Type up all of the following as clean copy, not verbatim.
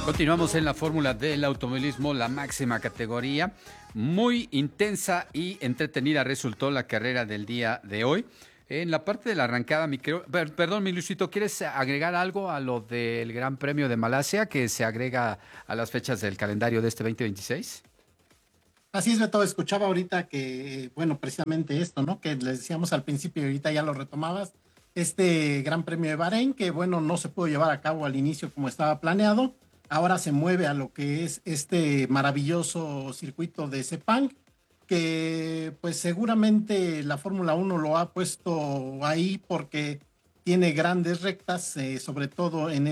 Continuamos en la fórmula del automovilismo, la máxima categoría. Muy intensa y entretenida resultó la carrera del día de hoy. En la parte de la arrancada, perdón, mi Luisito, ¿quieres agregar algo a lo del Gran Premio de Malasia que se agrega a las fechas del calendario de este 2026? Así es, Beto, escuchaba ahorita que, bueno, precisamente esto, ¿no? Que les decíamos al principio y ahorita ya lo retomabas, este Gran Premio de Bahrein, que, bueno, no se pudo llevar a cabo al inicio como estaba planeado, ahora se mueve a lo que es este maravilloso circuito de Sepang, que pues seguramente la Fórmula Uno lo ha puesto ahí porque tiene grandes rectas, sobre todo en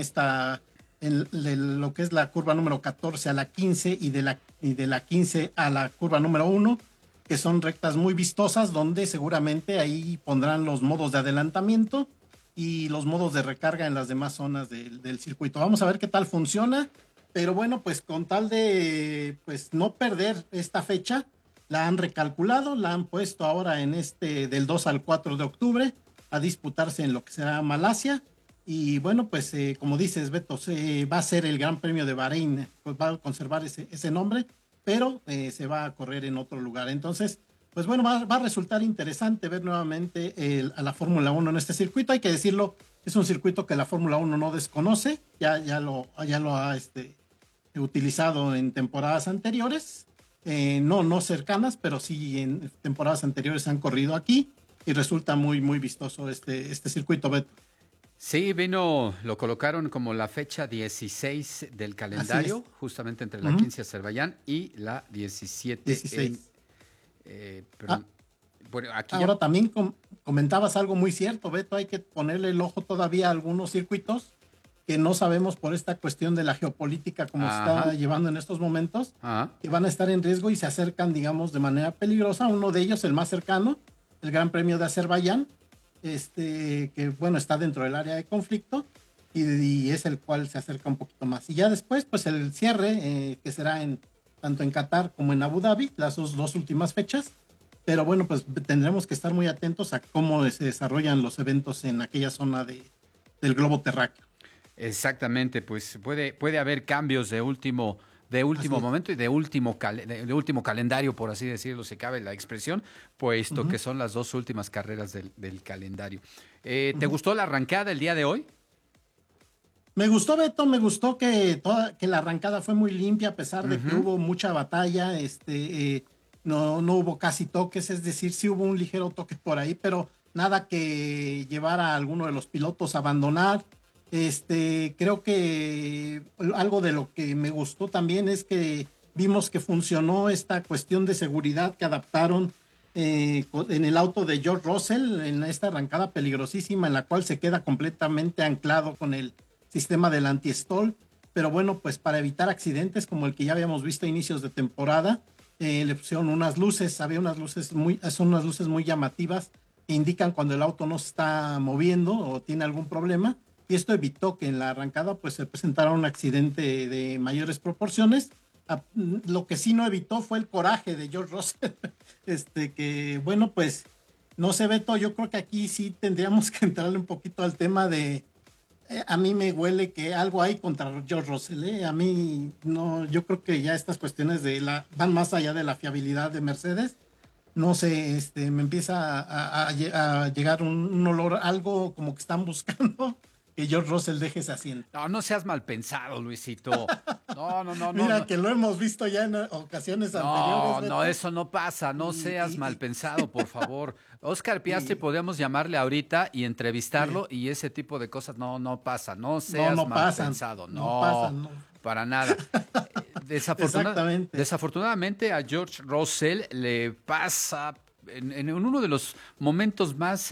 lo que es la curva número 14 a la 15 y de la 15 a la curva número 1, que son rectas muy vistosas, donde seguramente ahí pondrán los modos de adelantamiento y los modos de recarga en las demás zonas del circuito. Vamos a ver qué tal funciona, pero bueno, pues con tal de pues no perder esta fecha, la han recalculado, la han puesto ahora en del 2 al 4 de octubre a disputarse en lo que será Malasia. Y bueno, pues como dices, Beto, va a ser el Gran Premio de Bahrein, pues va a conservar ese nombre, pero se va a correr en otro lugar. Entonces, pues bueno, va a resultar interesante ver nuevamente a la Fórmula 1 en este circuito. Hay que decirlo, es un circuito que la Fórmula 1 no desconoce, ya lo ha utilizado en temporadas anteriores, no cercanas, pero sí en temporadas anteriores han corrido aquí y resulta muy, muy vistoso este circuito, Beto. Sí, lo colocaron como la fecha 16 del Así es. calendario, justamente entre la Ujú. 15 Azerbaiyán y la 17 en... 16. Ah, perdón, bueno, aquí ya... ahora también comentabas algo muy cierto, Beto, hay que ponerle el ojo todavía a algunos circuitos que no sabemos por esta cuestión de la geopolítica como se Ajá, está llevando en estos momentos, ajá. que van a estar en riesgo y se acercan, digamos, de manera peligrosa. Uno de ellos, el más cercano, el Gran Premio de Azerbaiyán, que bueno, está dentro del área de conflicto y es el cual se acerca un poquito más. Y ya después, pues el cierre, que será tanto en Qatar como en Abu Dhabi, las dos últimas fechas. Pero bueno, pues tendremos que estar muy atentos a cómo se desarrollan los eventos en aquella zona del globo terráqueo. Exactamente, pues puede haber cambios de último Así es. momento y de último calendario, por así decirlo, si cabe la expresión, puesto Ujú, que son las dos últimas carreras del calendario. ¿Te ujú. gustó la arrancada el día de hoy? Me gustó, Beto, me gustó que la arrancada fue muy limpia, a pesar de que Ujú. hubo mucha batalla, no hubo casi toques, es decir, sí hubo un ligero toque por ahí, pero nada que llevara a alguno de los pilotos a abandonar. Creo que algo de lo que me gustó también es que vimos que funcionó esta cuestión de seguridad que adaptaron en el auto de George Russell en esta arrancada peligrosísima en la cual se queda completamente anclado con el sistema del anti-stall, pero bueno, pues para evitar accidentes como el que ya habíamos visto a inicios de temporada, le pusieron unas luces, son unas luces muy llamativas que indican cuando el auto no se está moviendo o tiene algún problema, y esto evitó que en la arrancada pues se presentara un accidente de mayores proporciones. Lo que sí no evitó fue el coraje de George Russell, que bueno, pues no sé, Beto, yo creo que aquí sí tendríamos que entrarle un poquito al tema a mí me huele que algo hay contra George Russell, ¿eh? A mí no, yo creo que ya estas cuestiones van más allá de la fiabilidad de Mercedes. No sé, me empieza a llegar un olor, algo como que están buscando que George Russell deje ese asiento. No, no seas mal pensado, Luisito. No, no, no, no, Mira no. que lo hemos visto ya en ocasiones anteriores, No, no, Beto, eso no pasa. No y, seas mal y, pensado, por favor. Oscar y, Piastri y- podemos llamarle ahorita y sí, entrevistarlo y ese tipo de cosas no pasa. No no, seas no mal pasan, pensado. no No, pasan, no. para nada. Exactamente. Desafortunadamente a George Russell le pasa en uno de los momentos más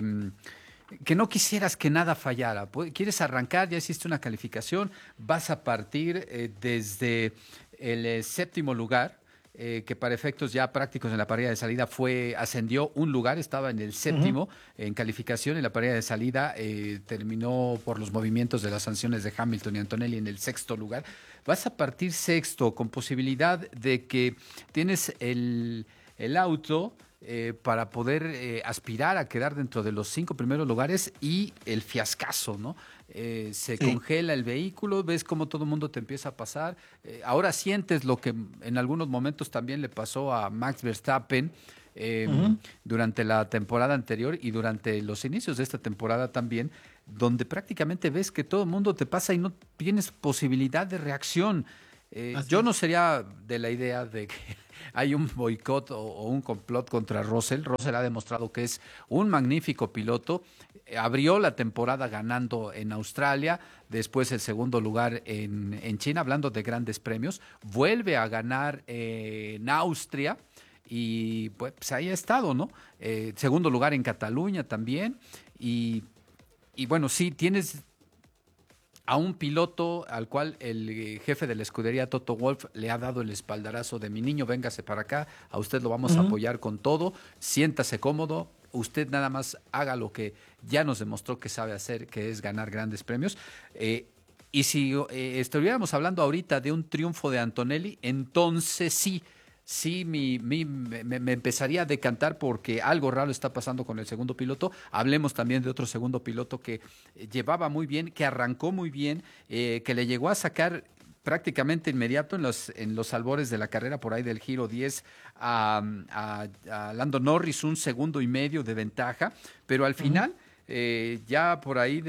que no quisieras que nada fallara. Quieres arrancar, ya hiciste una calificación, vas a partir desde el séptimo lugar, que para efectos ya prácticos en la parrilla de salida ascendió un lugar, estaba en el Ujú. séptimo en calificación, en la parrilla de salida terminó por los movimientos de las sanciones de Hamilton y Antonelli en el sexto lugar. Vas a partir sexto con posibilidad de que tienes el auto para poder aspirar a quedar dentro de los 5 primeros lugares y el fiascazo, ¿no? se Sí. congela el vehículo, ves cómo todo el mundo te empieza a pasar. Ahora sientes lo que en algunos momentos también le pasó a Max Verstappen Ujú. durante la temporada anterior y durante los inicios de esta temporada también, donde prácticamente ves que todo el mundo te pasa y no tienes posibilidad de reacción. Así Yo no es. sería de la idea de que hay un boicot o un complot contra Russell. Russell ha demostrado que es un magnífico piloto. Abrió la temporada ganando en Australia, después el segundo lugar en China, hablando de grandes premios. Vuelve a ganar en Austria y pues ahí ha estado, ¿no? Segundo lugar en Cataluña también. Y, y bueno, sí, tienes a un piloto al cual el jefe de la escudería, Toto Wolff, le ha dado el espaldarazo de mi niño, véngase para acá, a usted lo vamos a Ujú. apoyar con todo, siéntase cómodo, usted nada más haga lo que ya nos demostró que sabe hacer, que es ganar grandes premios. Y si estuviéramos hablando ahorita de un triunfo de Antonelli, entonces sí, sí me empezaría a decantar porque algo raro está pasando con el segundo piloto. Hablemos también de otro segundo piloto que llevaba muy bien, que arrancó muy bien, que le llegó a sacar prácticamente inmediato en los albores de la carrera por ahí del giro 10 a Lando Norris un segundo y medio de ventaja, pero al Ujú. final ya por ahí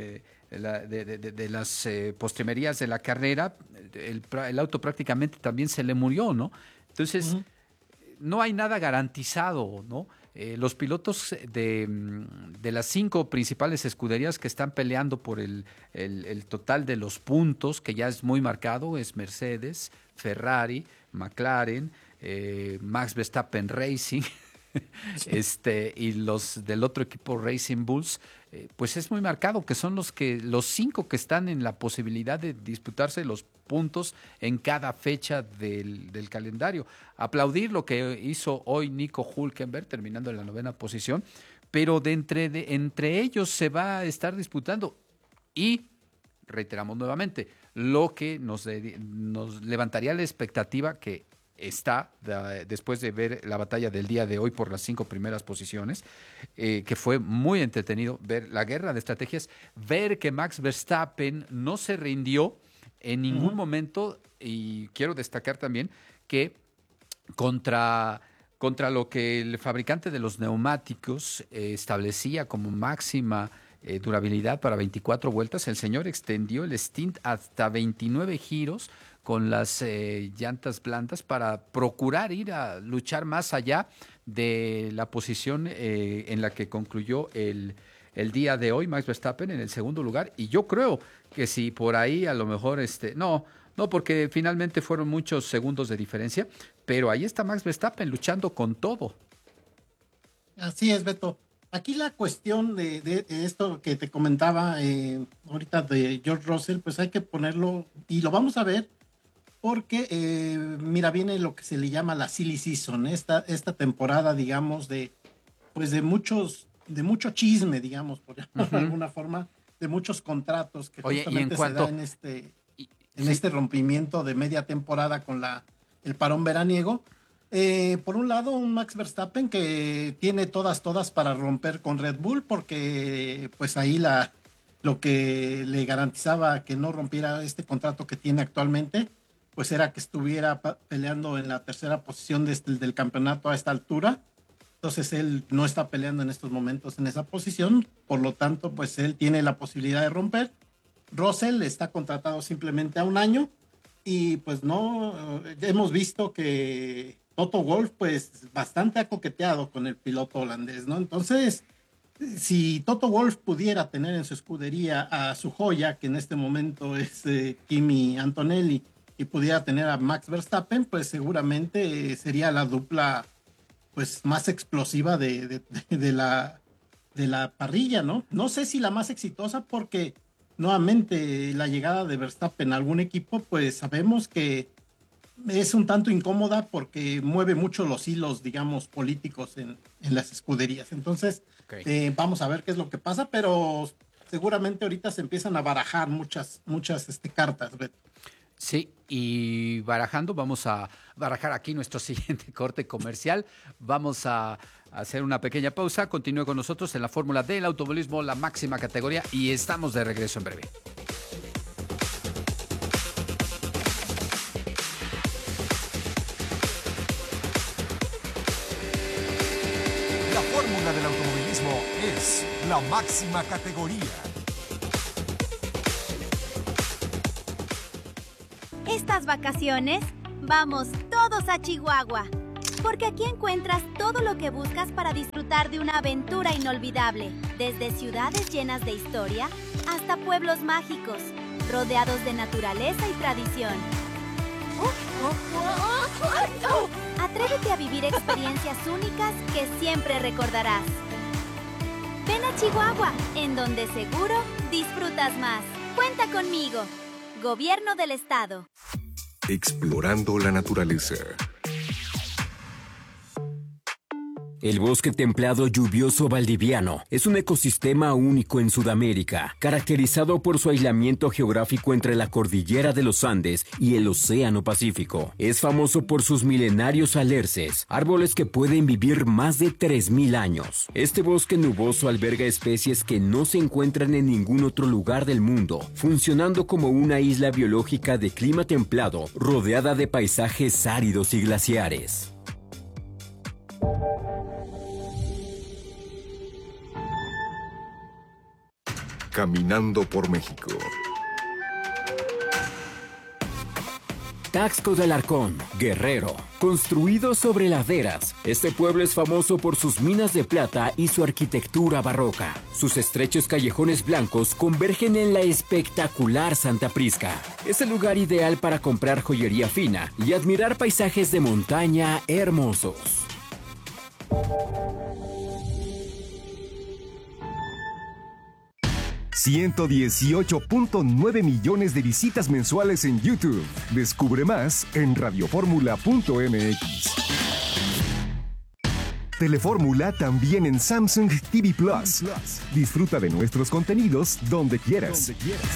de las postrimerías de la carrera, el auto prácticamente también se le murió, ¿no? Entonces, Ujú. no hay nada garantizado, ¿no? Los pilotos de las 5 principales escuderías que están peleando por el total de los puntos, que ya es muy marcado, es Mercedes, Ferrari, McLaren, Max Verstappen Racing, Sí. y los del otro equipo Racing Bulls, pues es muy marcado que son los 5 que están en la posibilidad de disputarse los puntos en cada fecha del calendario. Aplaudir lo que hizo hoy Nico Hülkenberg terminando en la 9ª posición, pero entre ellos se va a estar disputando y reiteramos nuevamente, lo que nos levantaría la expectativa que está después de ver la batalla del día de hoy por las 5 primeras posiciones, que fue muy entretenido ver la guerra de estrategias, ver que Max Verstappen no se rindió en ningún Ujú. momento y quiero destacar también que contra, contra lo que el fabricante de los neumáticos establecía como máxima durabilidad para 24 vueltas, el señor extendió el stint hasta 29 giros con las llantas blandas para procurar ir a luchar más allá de la posición en la que concluyó el día de hoy Max Verstappen en el segundo lugar. Y yo creo que si por ahí a lo mejor, no, porque finalmente fueron muchos segundos de diferencia, pero ahí está Max Verstappen luchando con todo. Así es, Beto. Aquí la cuestión de esto que te comentaba ahorita de George Russell, pues hay que ponerlo, y lo vamos a ver, porque mira, viene lo que se le llama la silly season, esta temporada, digamos, pues de mucho chisme, digamos, por llamarlo de Ujú. alguna forma, de muchos contratos que Oye, y en justamente se da cuanto... en Sí, este rompimiento de media temporada con el parón veraniego. Por un lado, un Max Verstappen que tiene todas para romper con Red Bull, porque pues ahí lo que le garantizaba que no rompiera este contrato que tiene actualmente, pues era que estuviera peleando en la tercera posición del campeonato a esta altura. Entonces él no está peleando en estos momentos en esa posición, por lo tanto, pues él tiene la posibilidad de romper. Russell está contratado simplemente a un año y pues no, hemos visto que Toto Wolff pues bastante ha coqueteado con el piloto holandés, ¿no? Entonces, si Toto Wolff pudiera tener en su escudería a su joya, que en este momento es Kimi Antonelli, y pudiera tener a Max Verstappen, pues seguramente sería la dupla pues más explosiva de la parrilla, ¿no? No sé si la más exitosa porque nuevamente la llegada de Verstappen a algún equipo, pues sabemos que es un tanto incómoda porque mueve mucho los hilos, digamos, políticos en las escuderías. Entonces, ok. vamos a ver qué es lo que pasa, pero seguramente ahorita se empiezan a barajar muchas cartas, Beto. Sí, y barajando, vamos a barajar aquí nuestro siguiente corte comercial. Vamos a hacer una pequeña pausa. Continúe con nosotros en la fórmula del automovilismo, la máxima categoría, y estamos de regreso en breve. La fórmula del automovilismo es la máxima categoría. Estas vacaciones, vamos todos a Chihuahua, porque aquí encuentras todo lo que buscas para disfrutar de una aventura inolvidable, desde ciudades llenas de historia hasta pueblos mágicos, rodeados de naturaleza y tradición. Atrévete a vivir experiencias únicas que siempre recordarás. Ven a Chihuahua, en donde seguro disfrutas más. Cuenta conmigo. Gobierno del Estado. Explorando la naturaleza. El bosque templado lluvioso valdiviano es un ecosistema único en Sudamérica, caracterizado por su aislamiento geográfico entre la cordillera de los Andes y el Océano Pacífico. Es famoso por sus milenarios alerces, árboles que pueden vivir más de 3.000 años. Este bosque nuboso alberga especies que no se encuentran en ningún otro lugar del mundo, funcionando como una isla biológica de clima templado, rodeada de paisajes áridos y glaciares. Caminando por México. Taxco de Alarcón, Guerrero. Construido sobre laderas, este pueblo es famoso por sus minas de plata y su arquitectura barroca. Sus estrechos callejones blancos convergen en la espectacular Santa Prisca. Es el lugar ideal para comprar joyería fina y admirar paisajes de montaña hermosos. 118.9 millones de visitas mensuales en YouTube. Descubre más en radioformula.mx. Telefórmula también en Samsung TV Plus. Disfruta de nuestros contenidos donde quieras.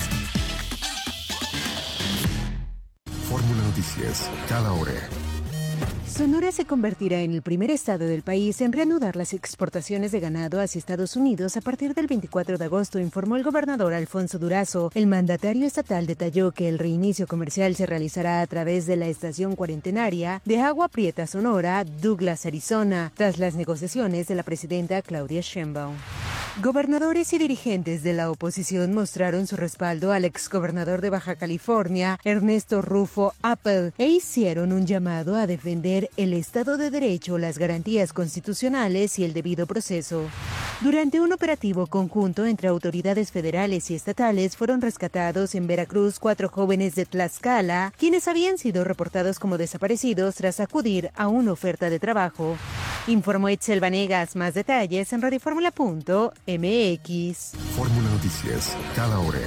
Fórmula Noticias, cada hora. Sonora se convertirá en el primer estado del país en reanudar las exportaciones de ganado hacia Estados Unidos a partir del 24 de agosto, informó el gobernador Alfonso Durazo. El mandatario estatal detalló que el reinicio comercial se realizará a través de la estación cuarentenaria de Agua Prieta Sonora, Douglas, Arizona, tras las negociaciones de la presidenta Claudia Sheinbaum. Gobernadores y dirigentes de la oposición mostraron su respaldo al exgobernador de Baja California, Ernesto Rufo Appel, e hicieron un llamado a defender el Estado de Derecho, las garantías constitucionales y el debido proceso. Durante un operativo conjunto entre autoridades federales y estatales, fueron rescatados en Veracruz 4 jóvenes de Tlaxcala, quienes habían sido reportados como desaparecidos tras acudir a una oferta de trabajo. Informó Etzel Vanegas. Más detalles en radioformula.mx. Fórmula Noticias, cada hora.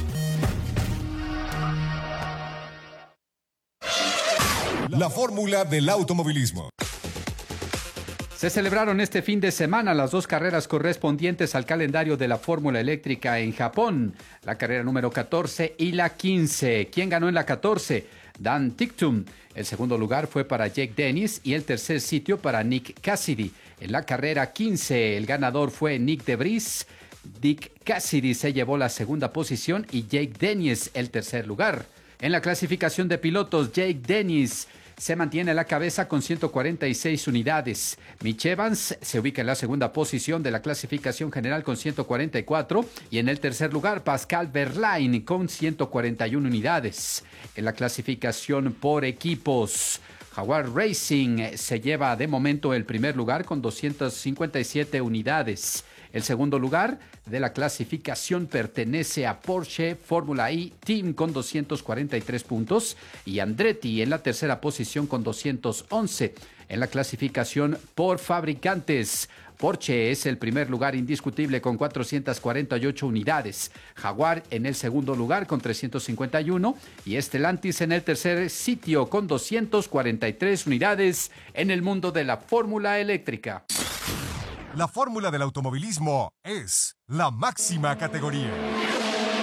La fórmula del automovilismo. Se celebraron este fin de semana las 2 carreras correspondientes al calendario de la Fórmula Eléctrica en Japón, la carrera número 14 y la 15. ¿Quién ganó en la 14? Dan Ticktum. El segundo lugar fue para Jake Dennis y el tercer sitio para Nick Cassidy. En la carrera 15, el ganador fue Nick DeVries. Dick Cassidy se llevó la segunda posición y Jake Dennis el tercer lugar. En la clasificación de pilotos, Jake Dennis se mantiene en la cabeza con 146 unidades. Mitch Evans se ubica en la segunda posición de la clasificación general con 144 y en el tercer lugar Pascal Wehrlein con 141 unidades. En la clasificación por equipos, Jaguar Racing se lleva de momento el primer lugar con 257 unidades. El segundo lugar de la clasificación pertenece a Porsche Fórmula E Team con 243 puntos y Andretti en la tercera posición con 211. En la clasificación por fabricantes, Porsche es el primer lugar indiscutible con 448 unidades, Jaguar en el segundo lugar con 351 y Stellantis en el tercer sitio con 243 unidades en el mundo de la Fórmula Eléctrica. La fórmula del automovilismo es la máxima categoría.